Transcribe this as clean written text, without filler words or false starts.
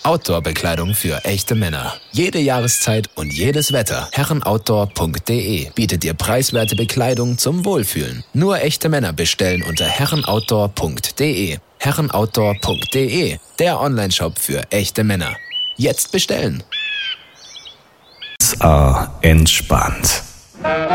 Outdoor-Bekleidung für echte Männer. Jede Jahreszeit und jedes Wetter. Herrenoutdoor.de bietet dir preiswerte Bekleidung zum Wohlfühlen. Nur echte Männer bestellen unter herrenoutdoor.de. Herrenoutdoor.de, der Onlineshop für echte Männer. Jetzt bestellen. Entspannt.